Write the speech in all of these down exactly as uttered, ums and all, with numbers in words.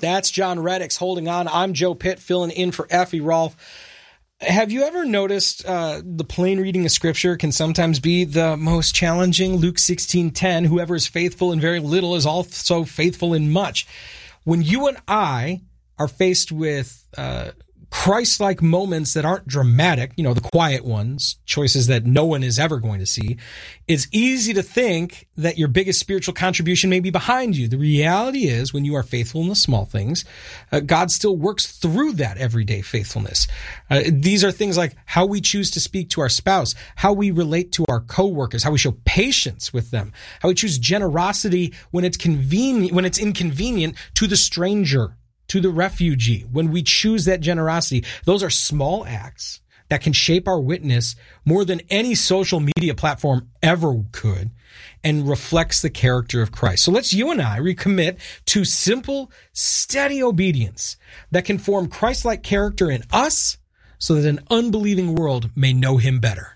That's John Reddix holding on. I'm Joe Pitt filling in for Effie Rolfe. Have you ever noticed uh, the plain reading of Scripture can sometimes be the most challenging? Luke sixteen ten, whoever is faithful in very little is also faithful in much. When you and I are faced with uh, Christ-like moments that aren't dramatic, you know, the quiet ones, choices that no one is ever going to see, it's easy to think that your biggest spiritual contribution may be behind you. The reality is, when you are faithful in the small things, uh, God still works through that everyday faithfulness. Uh, these are things like how we choose to speak to our spouse, how we relate to our coworkers, how we show patience with them, how we choose generosity when it's convenient, when it's inconvenient to the stranger, to the refugee. When we choose that generosity, those are small acts that can shape our witness more than any social media platform ever could, and reflects the character of Christ. So let's you and I recommit to simple, steady obedience that can form Christ-like character in us so that an unbelieving world may know him better.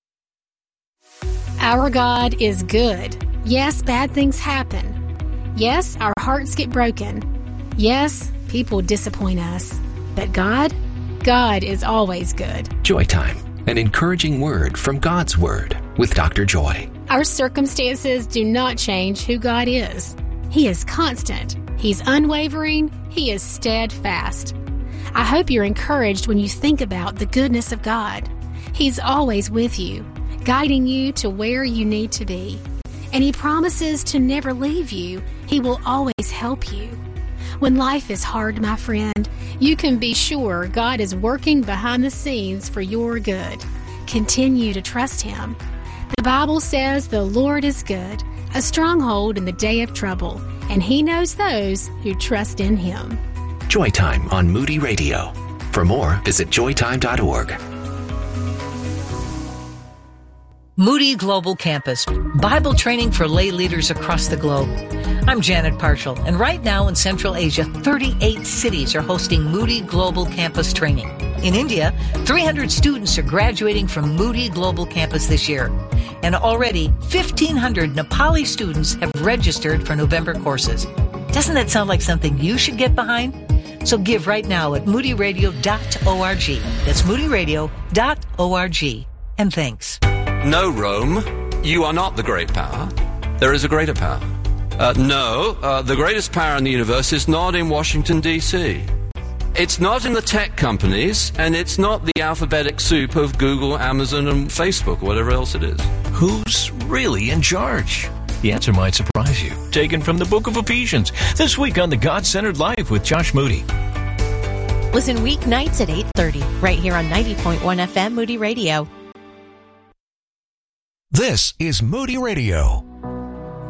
Our God is good. Yes, bad things happen. Yes, our hearts get broken. Yes, people disappoint us. But God, God is always good. Joy Time, an encouraging word from God's Word with Doctor Joy. Our circumstances do not change who God is. He is constant. He's unwavering. He is steadfast. I hope you're encouraged when you think about the goodness of God. He's always with you, guiding you to where you need to be. And He promises to never leave you. He will always help you. When life is hard, my friend, you can be sure God is working behind the scenes for your good. Continue to trust Him. The Bible says the Lord is good, a stronghold in the day of trouble, and He knows those who trust in Him. Joy Time on Moody Radio. For more, visit joy time dot org. Moody Global Campus, Bible training for lay leaders across the globe. I'm Janet Parshall, and right now in Central Asia, thirty-eight cities are hosting Moody Global Campus training. In India, three hundred students are graduating from Moody Global Campus this year, and already fifteen hundred Nepali students have registered for November courses. Doesn't that sound like something you should get behind? So give right now at moody radio dot org. That's moody radio dot org. And thanks. No, Rome, you are not the great power. There is a greater power. Uh, no, uh, the greatest power in the universe is not in Washington, D C It's not in the tech companies, and it's not the alphabetic soup of Google, Amazon, and Facebook, or whatever else it is. Who's really in charge? The answer might surprise you. Taken from the book of Ephesians, this week on The God-Centered Life with Josh Moody. Listen weeknights at eight thirty, right here on ninety point one F M Moody Radio. This is Moody Radio.